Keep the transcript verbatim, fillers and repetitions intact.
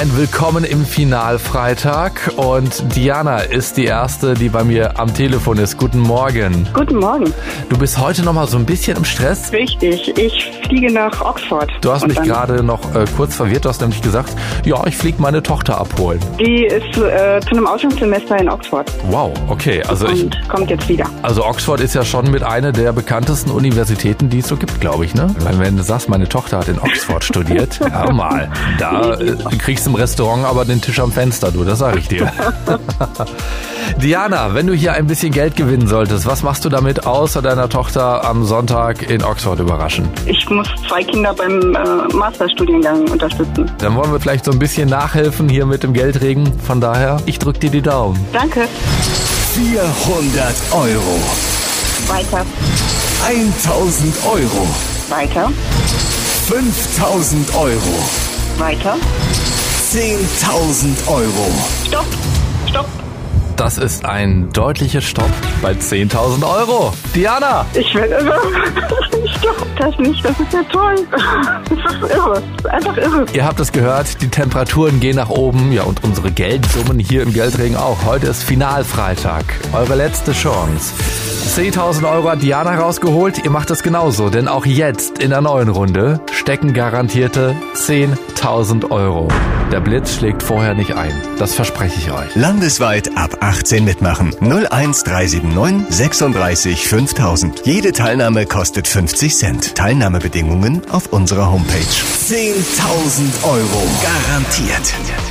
Willkommen im Finalfreitag und Diana ist die Erste, die bei mir am Telefon ist. Guten Morgen. Guten Morgen. Du bist heute noch mal so ein bisschen im Stress? Richtig, ich fliege nach Oxford. Du hast mich gerade noch äh, kurz verwirrt, du hast nämlich gesagt, ja, ich fliege meine Tochter abholen. Die ist äh, zu einem Auslandssemester in Oxford. Wow, okay. Also und ich, kommt jetzt wieder. Also Oxford ist ja schon mit einer der bekanntesten Universitäten, die es so gibt, glaube ich, ne? Weil wenn du sagst, meine Tochter hat in Oxford studiert, hör mal, da äh, kriegst du im Restaurant aber den Tisch am Fenster, du, das sage ich dir. Diana, wenn du hier ein bisschen Geld gewinnen solltest, was machst du damit, außer deiner Tochter am Sonntag in Oxford überraschen? Ich muss zwei Kinder beim äh, Masterstudiengang unterstützen. Dann wollen wir vielleicht so ein bisschen nachhelfen hier mit dem Geldregen. Von daher, ich drück dir die Daumen. Danke. vierhundert Euro. Weiter. eintausend Euro. Weiter. fünftausend Euro. Weiter. zehntausend Euro. Stopp. Stopp. Das ist ein deutlicher Stopp bei zehntausend Euro. Diana! Ich werde irre. Ich glaube das nicht. Das ist ja toll. Das ist irre. Das ist einfach irre. Ihr habt es gehört, die Temperaturen gehen nach oben. Ja, und unsere Geldsummen hier im Geldregen auch. Heute ist Finalfreitag. Eure letzte Chance. zehntausend Euro hat Diana rausgeholt. Ihr macht es genauso, denn auch jetzt in der neuen Runde stecken garantierte zehntausend Euro. Der Blitz schlägt vorher nicht ein. Das verspreche ich euch. Landesweit ab achtzehn mitmachen. null eins drei sieben neun sechsunddreißig fünftausend. Jede Teilnahme kostet fünfzig Cent. Teilnahmebedingungen auf unserer Homepage. zehntausend Euro. Garantiert.